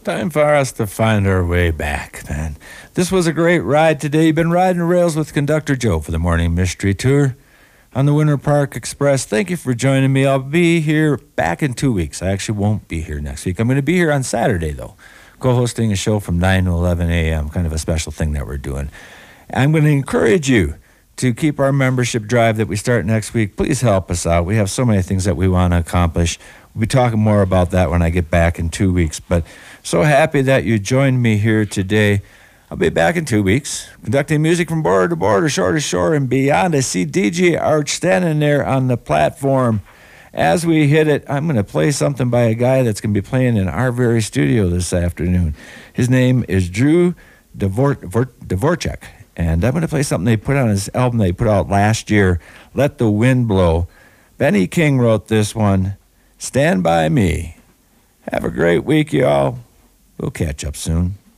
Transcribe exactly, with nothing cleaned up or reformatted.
Time for us to find our way back, man. This was a great ride today. You've been riding the rails with Conductor Joe for the Morning Mystery Tour on the Winter Park Express. Thank you for joining me. I'll be here back in two weeks. I actually won't be here next week. I'm going to be here on Saturday, though, co-hosting a show from nine to eleven a.m., kind of a special thing that we're doing. I'm going to encourage you to keep our membership drive that we start next week. Please help us out. We have so many things that we want to accomplish. We'll be talking more about that when I get back in two weeks. But so happy that you joined me here today. I'll be back in two weeks, conducting music from border to border, shore to shore, and beyond. I see D J Arch standing there on the platform. As we hit it, I'm going to play something by a guy that's going to be playing in our very studio this afternoon. His name is Drew Devor- Devor- Dvorak. And I'm going to play something they put on his album they put out last year, Let the Wind Blow. Benny King wrote this one, Stand By Me. Have a great week, y'all. We'll catch up soon.